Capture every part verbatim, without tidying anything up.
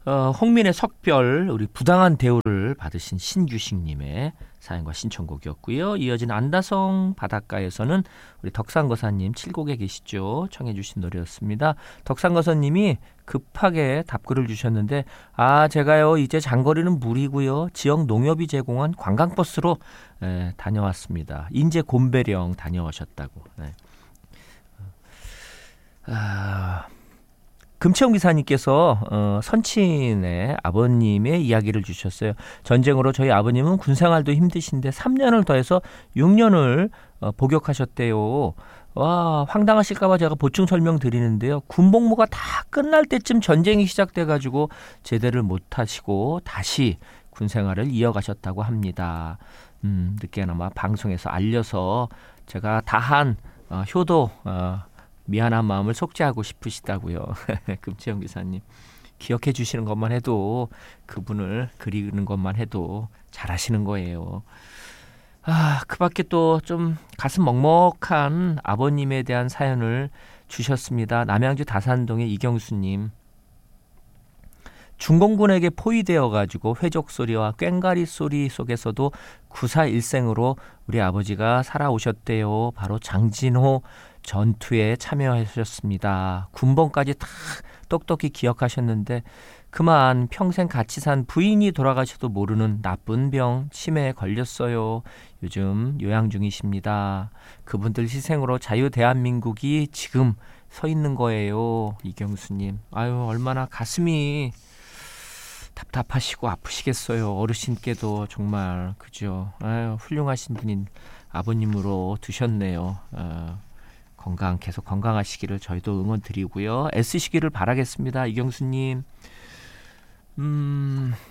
어, 홍민의 석별, 우리 부당한 대우를 받으신 신규식님의 사연과 신청곡이었고요. 이어진 안다성 바닷가에서는 우리 덕상거사님 칠곡에 계시죠. 청해 주신 노래였습니다. 덕상거사님이 급하게 답글을 주셨는데, 아 제가요 이제 장거리는 무리고요. 지역 농협이 제공한 관광버스로 에, 다녀왔습니다. 인제 곰배령 다녀오셨다고. 네. 아... 금채용 기사님께서 어, 선친의 아버님의 이야기를 주셨어요. 전쟁으로 저희 아버님은 군생활도 힘드신데 삼 년을 더해서 육 년을 어, 복역하셨대요. 와, 황당하실까 봐 제가 보충 설명드리는데요. 군복무가 다 끝날 때쯤 전쟁이 시작돼가지고 제대를 못하시고 다시 군생활을 이어가셨다고 합니다. 음, 늦게나마 방송에서 알려서 제가 다한 어, 효도 어, 미안한 마음을 속죄하고 싶으시다고요. 금채영 기사님. 기억해 주시는 것만 해도, 그분을 그리는 것만 해도 잘하시는 거예요. 아, 그 밖에 또 좀 가슴 먹먹한 아버님에 대한 사연을 주셨습니다. 남양주 다산동의 이경수님. 중공군에게 포위되어가지고 회족 소리와 꽹가리 소리 속에서도 구사일생으로 우리 아버지가 살아오셨대요. 바로 장진호 전투에 참여하셨습니다. 군번까지 다 똑똑히 기억하셨는데 그만 평생 같이 산 부인이 돌아가셔도 모르는 나쁜 병 치매에 걸렸어요. 요즘 요양 중이십니다. 그분들 희생으로 자유 대한민국이 지금 서 있는 거예요. 이경수님. 아유, 얼마나 가슴이 답답하시고 아프시겠어요. 어르신께도 정말. 그죠. 아유, 훌륭하신 분인 아버님으로 두셨네요. 어, 건강 계속 건강하시기를 저희도 응원 드리고요. 애쓰시기를 바라겠습니다. 이경수님. 음,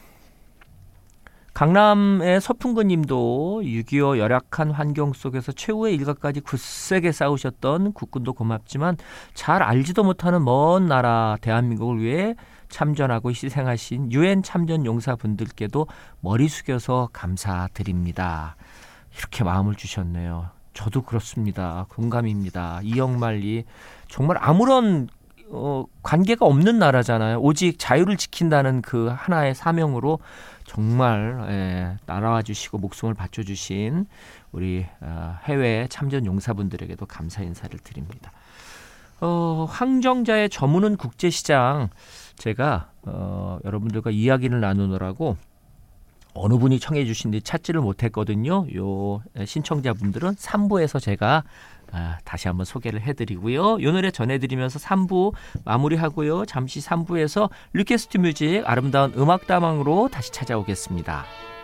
강남의 서풍근님도 육이오 열악한 환경 속에서 최후의 일각까지 굳세게 싸우셨던 국군도 고맙지만 잘 알지도 못하는 먼 나라 대한민국을 위해 참전하고 희생하신 유엔 참전 용사분들께도 머리 숙여서 감사드립니다. 이렇게 마음을 주셨네요. 저도 그렇습니다. 공감입니다. 이영말리 정말 아무런 어, 관계가 없는 나라잖아요. 오직 자유를 지킨다는 그 하나의 사명으로 정말 예, 날아와 주시고 목숨을 바쳐주신 우리 어, 해외 참전 용사분들에게도 감사 인사를 드립니다. 어, 황정자의 저무는 국제시장, 제가 어, 여러분들과 이야기를 나누느라고 어느 분이 청해 주신지 찾지를 못했거든요. 요 신청자분들은 삼 부에서 제가 아, 다시 한번 소개를 해드리고요. 이 노래 전해드리면서 삼 부 마무리하고요. 잠시 삼 부에서 리퀘스트 뮤직 아름다운 음악다방으로 다시 찾아오겠습니다.